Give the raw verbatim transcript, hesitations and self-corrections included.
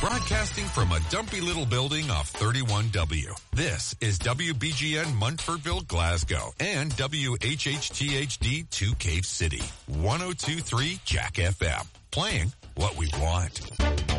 Broadcasting from a dumpy little building off thirty-one W. This is W B G N Munfordville, Glasgow, and W H H T H D two Cave City, one oh two point three Jack F M. Playing what we want.